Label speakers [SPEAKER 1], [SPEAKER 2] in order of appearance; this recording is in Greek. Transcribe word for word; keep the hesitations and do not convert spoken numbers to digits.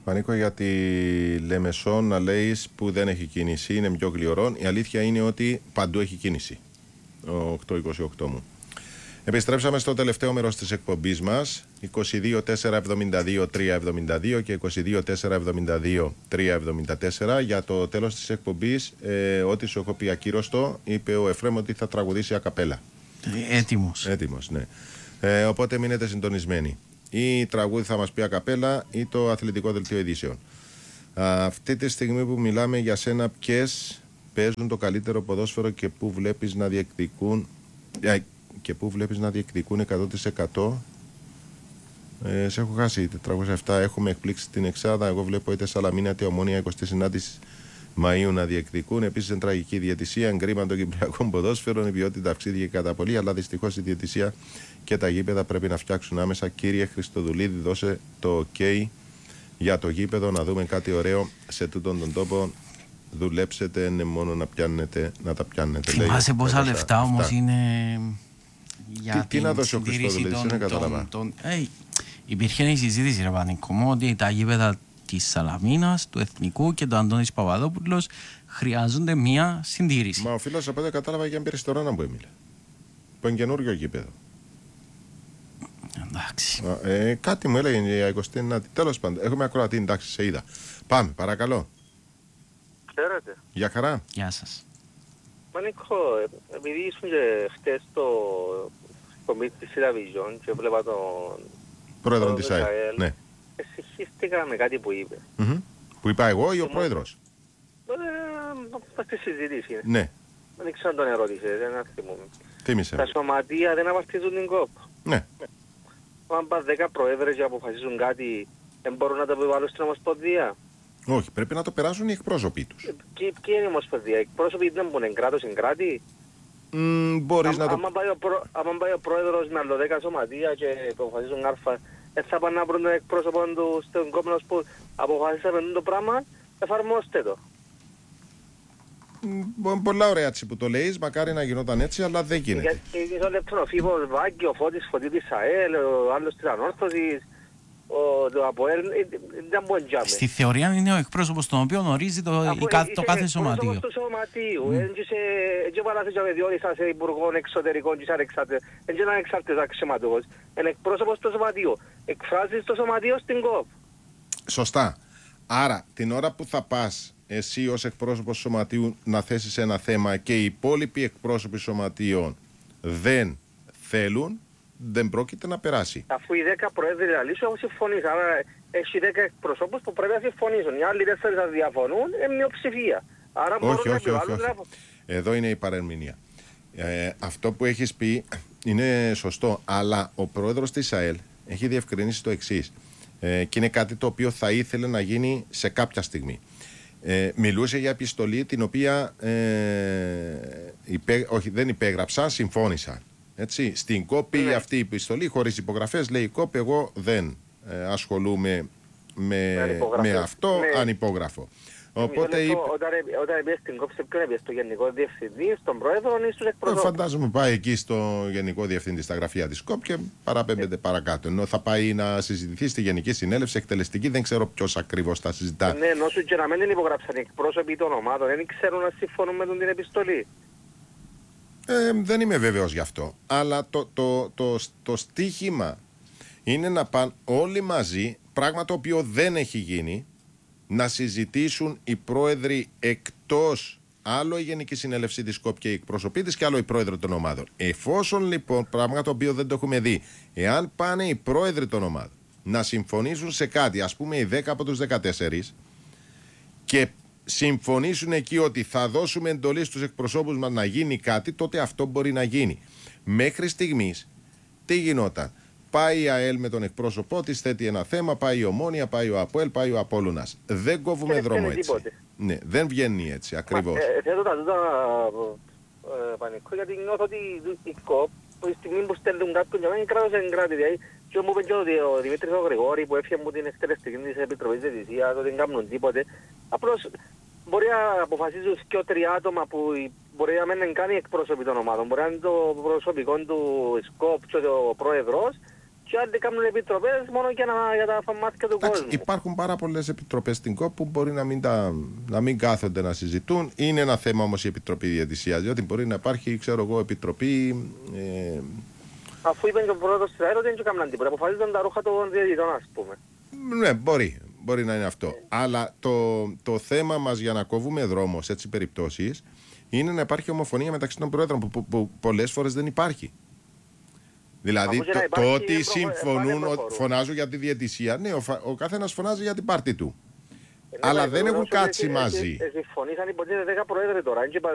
[SPEAKER 1] Πανίκο, για τη Λεμεσόν να λέει που δεν έχει κίνηση, είναι πιο γλυωρό. Η αλήθεια είναι ότι παντού έχει κίνηση. Ο οκτώ είκοσι οκτώ μου. Επιστρέψαμε στο τελευταίο μέρος της εκπομπής μας. είκοσι δύο τετρακόσια εβδομήντα δύο τριακόσια εβδομήντα δύο και είκοσι δύο τετρακόσια εβδομήντα δύο τριακόσια εβδομήντα τέσσερα. Για το τέλος της εκπομπής, ε, ό,τι σου έχω πει ακύρωστο, είπε ο Εφραίμ ότι θα τραγουδήσει ακαπέλα.
[SPEAKER 2] Έτοιμος.
[SPEAKER 1] Έτοιμος, ναι. Ε, οπότε μείνετε συντονισμένοι. Ή τραγούδι θα μας πει ακαπέλα ή το αθλητικό δελτίο ειδήσεων. Αυτή τη στιγμή που μιλάμε για σένα, ποιες παίζουν το καλύτερο ποδόσφαιρο και πού βλέπεις να διεκδικούν και πού βλέπεις να διεκδικούν εκατό τοις εκατό. Ε, σε έχω χάσει τετρακόσια επτά. Έχουμε εκπλήξει την εξάδα. Εγώ βλέπω είτε Σαλαμίνα είτε Ομόνια εικοστή συνάντηση Μαΐου να διεκδικούν. Επίσης είναι τραγική διαιτησία, εγκρίμα των Κυπριακών ποδόσφαιρων, η ποιότητα αυξήθηκε κατά πολύ, αλλά δυστυχώς η διαιτησία και τα γήπεδα πρέπει να φτιάξουν άμεσα. Κύριε Χριστοδουλίδη, δώσε το OK για το γήπεδο, να δούμε κάτι ωραίο σε τούτον τον τόπο. Δουλέψετε, είναι μόνο να πιάνετε, να τα πιάνετε.
[SPEAKER 2] Θυμάσαι πόσα λεφτά όμως είναι για
[SPEAKER 1] τι,
[SPEAKER 2] την
[SPEAKER 1] τι να δώσει ο
[SPEAKER 2] συντήρηση
[SPEAKER 1] των...
[SPEAKER 2] των... Hey, υπήρχε η συζήτηση, ρε Πανίκο μου, ότι τα γήπεδα της Σαλαμίνας, του Εθνικού και του Αντώνης Παπαδόπουλος χρειάζονται μια συντήρηση.
[SPEAKER 1] Μα ο φίλος από εδώ κατάλαβα για εμπειριστορώνα που έμειλε. Που είναι καινούριο γήπεδο.
[SPEAKER 2] Εντάξει.
[SPEAKER 1] Ε, κάτι μου έλεγε για εικοστή ενάτη. Τέλος πάντων, έχουμε ακροατή, εντάξει, σε είδα. Πάμε, παρακαλώ.
[SPEAKER 3] Ξέρετε.
[SPEAKER 1] Γεια χαρά.
[SPEAKER 2] Γεια σας.
[SPEAKER 3] Πανίκο, επειδή ήσουν και χτες στο κομίτι της Σιραβιζιόν και βλέπα τον
[SPEAKER 1] πρόεδρο της ΑΕΛ, ναι.
[SPEAKER 3] Εσυχίστηκα με κάτι που είπε.
[SPEAKER 1] Mm-hmm. Που είπα εγώ ή ο πρόεδρος?
[SPEAKER 3] Ε, στη συζήτηση.
[SPEAKER 1] Ναι.
[SPEAKER 3] Δεν ξέρω αν τον ερώτησε, δεν θυμούμαι.
[SPEAKER 1] Θύμισε.
[SPEAKER 3] Τα σωματεία δεν απαρτίζουν την κόπ.
[SPEAKER 1] Ναι.
[SPEAKER 3] Αν πας δέκα προέδρες και αποφασίζουν κάτι, δεν μπορούν να το επιβάλλουν στην Ομοσπονδία.
[SPEAKER 1] Όχι, πρέπει να το περάσουν οι εκπρόσωποι τους.
[SPEAKER 3] Ποιοι είναι η Ομοσπονδία, οι εκπρόσωποι δεν μπορούν κράτος εν κράτη.
[SPEAKER 1] Mm, μπορείς να το...
[SPEAKER 3] Άμα πάει ο, προ... πάει ο πρόεδρος με άλλο δέκα σωματεία και αποφασίζουν άρφα, δεν θα πάνε να βρουν τον εκπρόσωπο του στον κόμμα που αποφασίσαμε το πράγμα, εφαρμόστε το.
[SPEAKER 1] Mm, πολλά ωραία έτσι που το λέεις, μακάρι να γινόταν έτσι, αλλά δεν γίνεται.
[SPEAKER 3] Γιατί είναι λεπτό ο Φίβος Βάγκη, ο Φώτης Φωτίτης ΑΕΛ, ο άλλος της Ανόρθωσης, ο ΑΠΟΕΛ, δεν μπορεί να τζάμε.
[SPEAKER 2] Στη θεωρία είναι ο εκπρόσωπος τον οποίο ορίζει το, το κάθε σωματείο.
[SPEAKER 3] Είναι εκπρόσωπος του σωματείου. Έτσι παραθέσαμε διόρισα σε υπουργών εξωτερικών και δεν είναι ανεξάρτητος αξιωματούχος. Είναι εκπρόσωπος του σωματείου. Εκφράζεις το σωματείο στην ΚΟΠ.
[SPEAKER 1] Σωστά. Άρα την ώρα που θα πας εσύ ως εκπρόσωπος σωματείου να θέσεις ένα θέμα και οι υπόλοιποι εκπρόσωποι σωματείων δεν θέλουν, δεν πρόκειται να περάσει.
[SPEAKER 3] Αφού οι δέκα προέδροι λαλήσουν έχουν συμφωνήσει, άρα έχει δέκα εκπροσώπους που πρέπει να συμφωνήσουν. Οι άλλοι τέσσερις θα διαφωνούν, είναι μειοψηφία. Άρα
[SPEAKER 1] όχι,
[SPEAKER 3] μπορούν
[SPEAKER 1] όχι,
[SPEAKER 3] να
[SPEAKER 1] όχι,
[SPEAKER 3] επιβάλλουν.
[SPEAKER 1] όχι, όχι. Εδώ είναι η παρερμηνία. Ε, αυτό που έχεις πει είναι σωστό, αλλά ο πρόεδρος της ΑΕΛ έχει διευκρινίσει το εξής. Ε, και είναι κάτι το οποίο θα ήθελε να γίνει σε κάποια στιγμή. Ε, μιλούσε για επιστολή την οποία ε, υπέ, όχι, δεν υπέγραψαν, συμφώνησαν. Έτσι, στην κόπη ναι. Αυτή η επιστολή χωρίς υπογραφές λέει η κόπη εγώ δεν ε, ασχολούμαι με, με αυτό ναι. Ανυπόγραφο. Οπότε
[SPEAKER 3] είπε... Όταν, όταν πήγε στην κόπη σε ποιον έπιε, στο Γενικό Διευθυντή, στον Πρόεδρο ή στους εκπροσώπους?
[SPEAKER 1] Φαντάζομαι πάει εκεί στο Γενικό Διευθυντή στα γραφεία της ΚΟΠ και παραπέμπεται ε. παρακάτω. Ενώ θα πάει να συζητηθεί στη Γενική Συνέλευση εκτελεστική, δεν ξέρω ποιος ακριβώς θα συζητά.
[SPEAKER 3] Ναι, ενώ σου και να μην την υπογράψαν οι εκπρόσωποι των ομάδων, δεν ξέρουν να συμφωνούν με την επιστολή.
[SPEAKER 1] Ε, δεν είμαι βέβαιος γι' αυτό. Αλλά το, το, το, το, το στίχημα είναι να πάνε όλοι μαζί, πράγμα το οποίο δεν έχει γίνει, να συζητήσουν οι πρόεδροι εκτός, άλλο η Γενική Συνέλευση της ΚΟΠ και οι εκπροσωποί της και άλλο οι πρόεδροι των ομάδων. Εφόσον λοιπόν, πράγμα το οποίο δεν το έχουμε δει, εάν πάνε οι πρόεδροι των ομάδων να συμφωνήσουν σε κάτι, ας πούμε οι δέκα από τους δεκατέσσερις, και συμφωνήσουν εκεί ότι θα δώσουμε εντολή στους εκπροσώπους μας να γίνει κάτι, τότε αυτό μπορεί να γίνει. Μέχρι στιγμής, τι γινόταν? Πάει η ΑΕΛ με τον εκπρόσωπό της, θέτει ένα θέμα, πάει η Ομόνια, πάει ο ΑΠΟΕΛ, πάει ο Απόλλωνας. Δεν κόβουμε δεν δρόμο έτσι. Τίποτε. Ναι, δεν βγαίνει έτσι ακριβώς.
[SPEAKER 3] Ε, θέτω τα τούτα ε, Πανικό, γιατί νιώθω ότι η ΚΟΠ, τη στιγμή που στέλνουν κάποιον για μένα είναι κράτος εν κράτη. Δηλαδή, και μου είπε και ο Δημήτρης ο Γρηγόρη που έφυγε μου την εκτελεστική της Επιτροπής Διαιτησίας, ότι δεν κάνουν τίποτε. Απλώς μπορεί να αποφασίζουν και τρία άτομα που μπορεί να μην κάνει εκπρόσωποι των ομάδων. Μπορεί να είναι το προσωπικό του ΣΚΟΠ και ο πρόεδρος και και άλλοι κάνουν επιτροπές μόνο για, να, για τα φαμάτια του
[SPEAKER 1] Εντάξει,
[SPEAKER 3] κόσμου.
[SPEAKER 1] υπάρχουν πάρα πολλές επιτροπές στην ΚΟΠ που μπορεί να μην, τα, να μην κάθονται να συζητούν. Είναι ένα θέμα όμως η Επιτροπή Διαιτησίας, διότι μπορεί να υπάρχει, ξέρω εγώ, επιτροπή. Ε,
[SPEAKER 3] Αφού είπε και ο πρόεδρος της ΑΕΡ ότι δεν έκαναν τίποτα, αποφασίζονταν τα ρούχα των διαιτητών, ας πούμε.
[SPEAKER 1] ναι, μπορεί. Μπορεί να είναι αυτό. Yeah. Αλλά το, το θέμα μας για να κόβουμε δρόμο σε έτσι περιπτώσεις είναι να υπάρχει ομοφωνία μεταξύ των πρόεδρων που, που, που πολλές φορές δεν υπάρχει. Δηλαδή το,
[SPEAKER 3] υπάρχει,
[SPEAKER 1] το ότι
[SPEAKER 3] προ,
[SPEAKER 1] συμφωνούν, ο, φωνάζουν για τη διαιτησία, ναι, ο, ο καθένας φωνάζει για την πάρτη του.
[SPEAKER 3] Ε,
[SPEAKER 1] αλλά
[SPEAKER 3] ναι,
[SPEAKER 1] δεν έχουν κάτσει
[SPEAKER 3] εσύ,
[SPEAKER 1] μαζί.
[SPEAKER 3] Συμφωνήσαν υποτίθεται δέκα πρόεδροι τώρα.